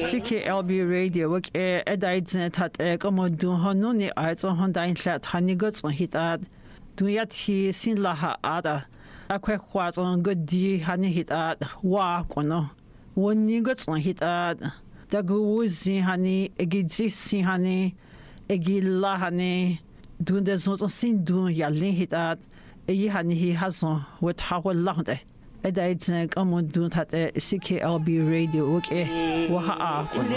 CKLB Radio work edaidzne tat komodun honuni aizo hondain flat hanigots on hitat duyat hi sin laha ada akwe kwat on godi hani hitat wa kono woni gots on hitat daguzi hani egidzi sin hani egilla hani dunde zot sin dun yalin hitat yi hani hi hason wet hawal lahde edaidzne komodun tat CKLB Radio work waha kono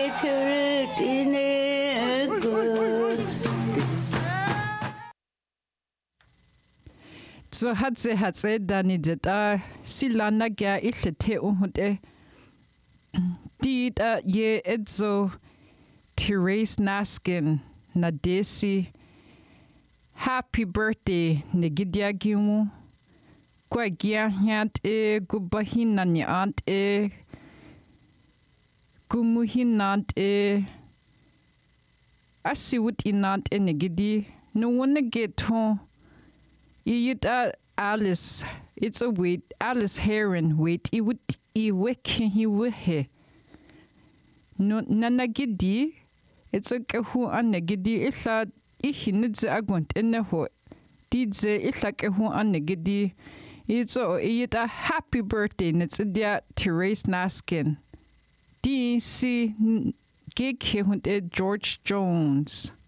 so hatse dani deta silana gya ilete uhunte dita ye edzo Therese Naskin Nadesi happy birthday negidia gimu kwa gya hyat gubahina ni ant gumuhinant asiwut inant negidi no one get home. Yita Alice, it's a wait. Alice Heron, wait. It would wake he wehe. No nanagidi. It's a kahu anagidi. Illa ihinidze agwant eneho. Didze illa kahu anagidi. It's a happy birthday. It's a dia Therese Naskin. DC gig he George Jones.